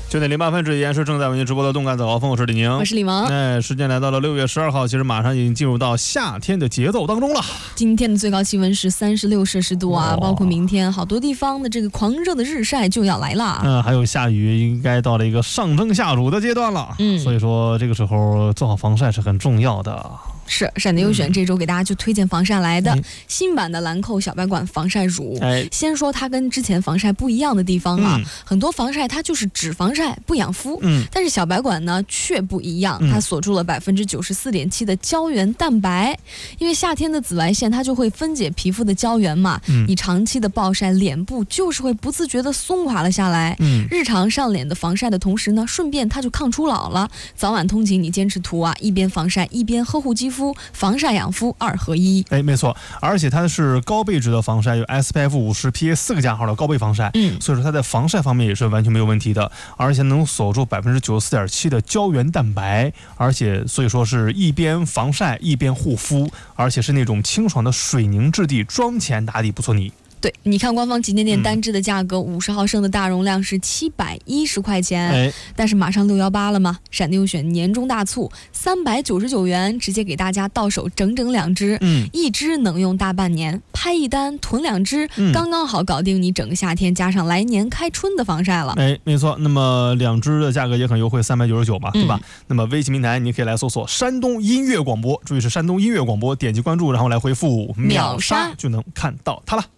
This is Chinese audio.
9点08分，这依然是正在为您直播的动感早高峰，我是李宁， 我是李萌。 时间来到了6月12号，其实马上已经进入到夏天的节奏当中了。 今天的最高气温是36摄氏度啊，包括明天好多地方的这个狂热的日晒就要来了。 还有下雨，应该到了一个上蒸下煮的阶段了。所以说这个时候做好防晒是很重要的。 是闪电优选这周给大家就推荐防晒来的新版的兰蔻小白管防晒乳。先说它跟之前防晒不一样的地方啊，很多防晒它就是只防晒不养肤，但是小白管呢却不一样，它锁住了94.7%的胶原蛋白。因为夏天的紫外线它就会分解皮肤的胶原嘛，你长期的暴晒，脸部就是会不自觉的松垮了下来。日常上脸的防晒的同时呢，顺便它就抗初老了。早晚通勤你坚持涂啊，一边防晒一边呵护肌肤，防晒养肤2合1。 没错，而且它是高倍值的防晒，有 SPF 50 PA 4个加号的高倍防晒，所以说它在防晒方面也是完全没有问题的，而且能锁住94.7%的胶原蛋白，而且所以说是一边防晒一边护肤，而且是那种清爽的水凝质地，妆前打底不错你。 对，你看官方旗舰店单支的价格，50毫升的大容量是710块钱，但是马上618了嘛，闪电优选年终大促，399元直接给大家到手整整2支，一支能用大半年，拍一单囤2支，刚刚好搞定你整个夏天，加上来年开春的防晒了。 没错，那么2支的价格也很优惠，399嘛，对吧？那么微信平台你可以来搜索山东音乐广播，注意是山东音乐广播，点击关注，然后来回复秒杀就能看到它了。